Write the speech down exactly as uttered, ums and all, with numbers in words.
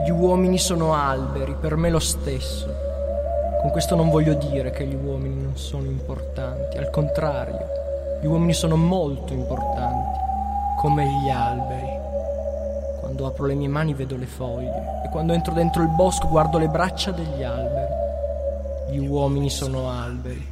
Gli uomini sono alberi, per me lo stesso. Con questo non voglio dire che gli uomini non sono importanti, al contrario, gli uomini sono molto importanti, come gli alberi. Quando apro le mie mani vedo le foglie e quando entro dentro il bosco guardo le braccia degli alberi. Gli uomini sono alberi.